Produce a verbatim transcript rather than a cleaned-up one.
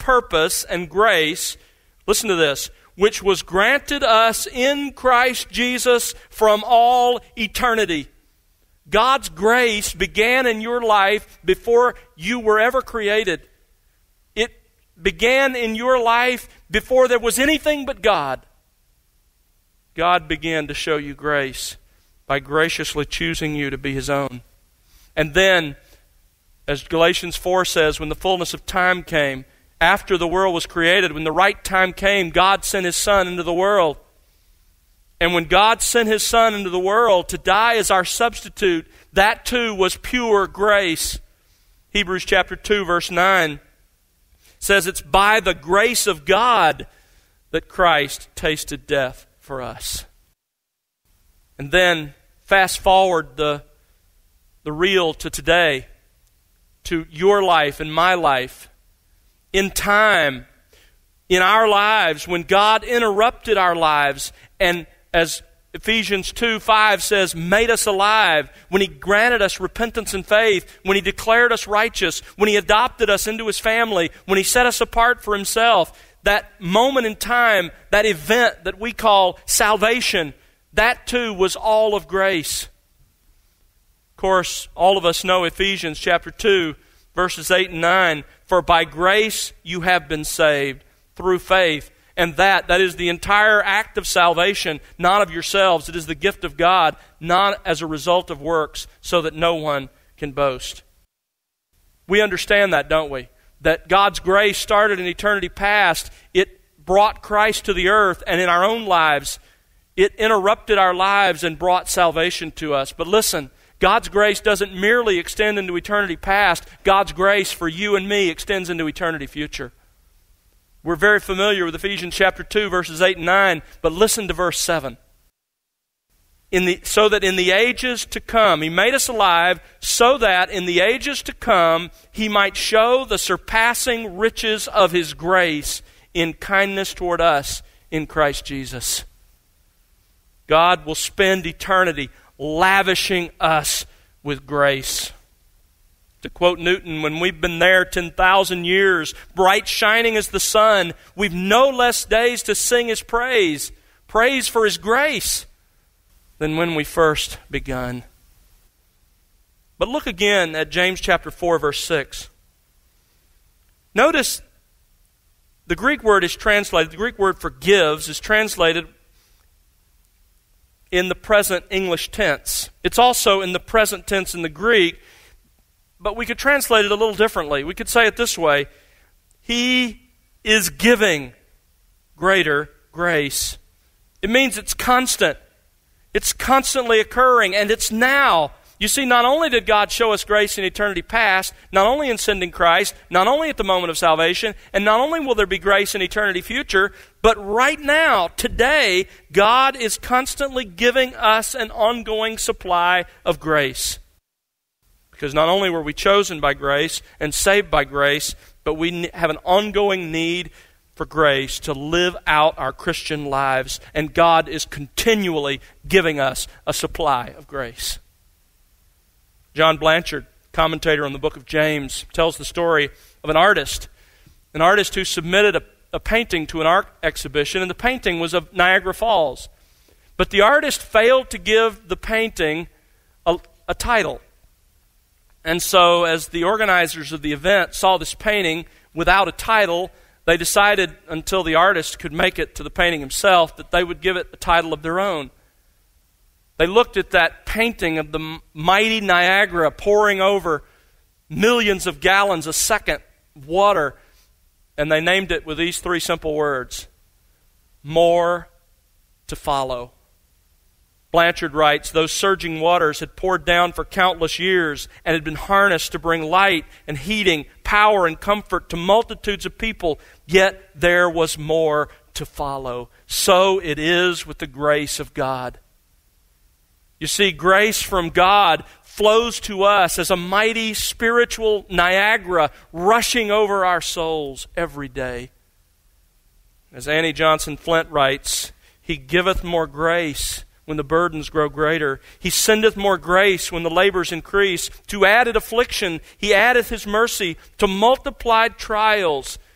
purpose and grace, listen to this, which was granted us in Christ Jesus from all eternity. God's grace began in your life before you were ever created. It began in your life before there was anything but God. God began to show you grace by graciously choosing you to be His own. And then, as Galatians four says, when the fullness of time came, after the world was created, when the right time came, God sent His Son into the world. And when God sent His Son into the world to die as our substitute, that too was pure grace. Hebrews chapter two, verse nine says it's by the grace of God that Christ tasted death for us. And then, fast forward the, the reel to today, to your life and my life. In time, in our lives, when God interrupted our lives and, as Ephesians two five says, made us alive, when He granted us repentance and faith, when He declared us righteous, when He adopted us into His family, when He set us apart for Himself, that moment in time, that event that we call salvation, that too was all of grace. Of course, all of us know Ephesians chapter two, verses eight and nine, for by grace you have been saved through faith. And that, that is the entire act of salvation, not of yourselves. It is the gift of God, not as a result of works, so that no one can boast. We understand that, don't we? That God's grace started in eternity past. It brought Christ to the earth, and in our own lives, it interrupted our lives and brought salvation to us. But listen, God's grace doesn't merely extend into eternity past. God's grace for you and me extends into eternity future. We're very familiar with Ephesians chapter two, verses eight and nine, but listen to verse seven. In the, so that in the ages to come, He made us alive, so that in the ages to come, He might show the surpassing riches of His grace in kindness toward us in Christ Jesus. God will spend eternity lavishing us with grace. To quote Newton, when we've been there ten thousand years, bright shining as the sun, we've no less days to sing His praise, praise for His grace, than when we first begun. But look again at James chapter four, verse six. Notice the Greek word is translated, the Greek word for gives is translated in the present English tense. It's also in the present tense in the Greek, but we could translate it a little differently. We could say it this way: He is giving greater grace. It means it's constant. It's constantly occurring, and it's now. You see, not only did God show us grace in eternity past, not only in sending Christ, not only at the moment of salvation, and not only will there be grace in eternity future, but right now, today, God is constantly giving us an ongoing supply of grace. Because not only were we chosen by grace and saved by grace, but we have an ongoing need for grace to live out our Christian lives, and God is continually giving us a supply of grace. John Blanchard, commentator on the book of James, tells the story of an artist, an artist who submitted a, a painting to an art exhibition, and the painting was of Niagara Falls. But the artist failed to give the painting a, a title. And so, as the organizers of the event saw this painting without a title, they decided, until the artist could make it to the painting himself, that they would give it a title of their own. They looked at that painting of the mighty Niagara pouring over millions of gallons a second of water, and they named it with these three simple words: more to follow. Blanchard writes, those surging waters had poured down for countless years and had been harnessed to bring light and heating, power and comfort to multitudes of people, yet there was more to follow. So it is with the grace of God. You see, grace from God flows to us as a mighty spiritual Niagara rushing over our souls every day. As Annie Johnson Flint writes, He giveth more grace when the burdens grow greater. He sendeth more grace when the labors increase. To added affliction, He addeth His mercy. To multiplied trials,